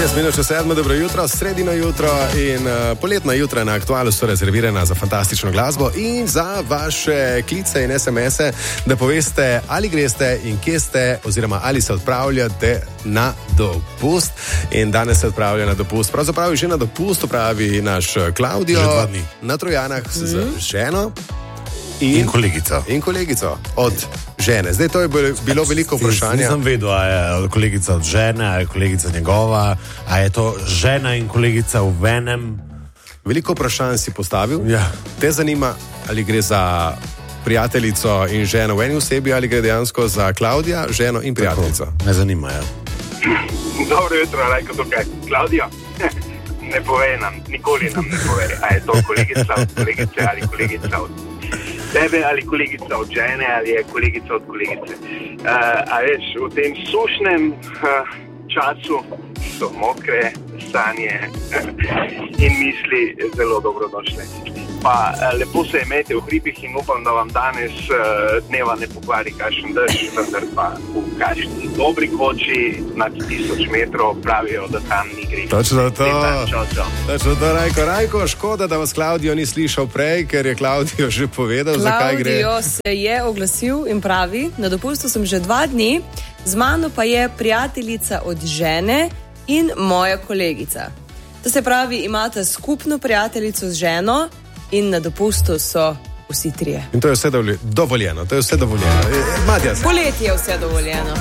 6:07, dobro jutro, sredino jutro in poletna jutra na Aktualu so rezervirana za fantastično glasbo in za vaše klice in SMS-e, da poveste, ali greste in kje ste, oziroma ali se odpravljate na dopust. In danes se odpravlja na dopust, pravzaprav že na dopustu, pravi naš Klaudijo, na Trojanah z ženo in kolegico od žene. Zdaj, to je bilo veliko vprašanja. Nisem vedel, a je kolegica od žene, a je kolegica njegova, a je to žena in kolegica v enem. Veliko vprašanj si postavil. Ja. Te zanima, ali gre za prijateljico in ženo v eni osebi, ali gre dejansko za Klaudija, ženo in prijateljico. Tako, me zanima, ja. Dobro jutro, Rajko, tukaj. Klaudija, ne pove nam, nikoli nam ne pove, a je to kolegica ali kolegica od tebe, ali kolegica od žene, ali je kolegica od kolegice. A veš, v tem sušnem času so mokre sanje in misli zelo dobrodošle. Pa lepo se imejte v hribih in upam, da vam danes dneva ne pokvari kakšen dež, vendar pa v kakšni dobri koči nad 1000 metrov pravijo, da tam ni gripa. Točno to. Točno to, Rajko, škoda, da vas Klaudijo ni slišal prej, ker je Klaudijo že povedal, zakaj gre. Klaudijo se je oglasil in pravi, na dopustu sem že 2 dni, z mano pa je prijateljica od žene in moja kolegica. To se pravi, imate skupno prijateljico z ženo in na dopustu so vsi trije. In to je vse dovoljeno, Matjas. Poleti je vse dovoljeno.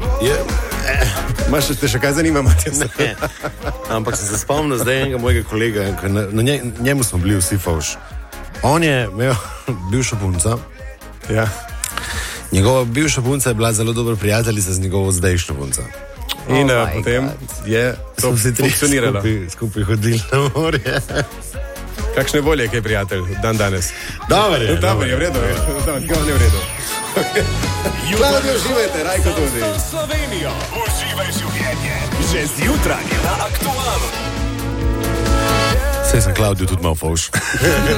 Imaš te še kaj zanima, Matjas? Ne, ampak sem se spomnil zdaj enega mojega kolega, njemu smo bili vsi fauš. On je imel bivšo punco. Ja. Njegova bivša punca je bila zelo dobra prijateljica z njegovo zdajšnjo punco. In potem je to funkcioniralo. Skupaj hodili na morje. Kakšne volje, kaj prijatelj, dan danes? Dobar je, v redu je. Nikoli ne v redu. Klaudijo, uživajte, Rajko tudi. Slovenijo, uživaj življenje. Že zjutraj na Aktualu. Saj sem Klaudijo tudi malo fauš.